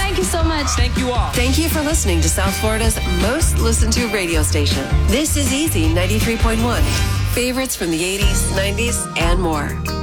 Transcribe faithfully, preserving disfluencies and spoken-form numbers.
Thank you so much. Thank you all. Thank you for listening to South Florida's most listened to radio station. This is Easy ninety-three point one. Favorites from the eighties, nineties, and more.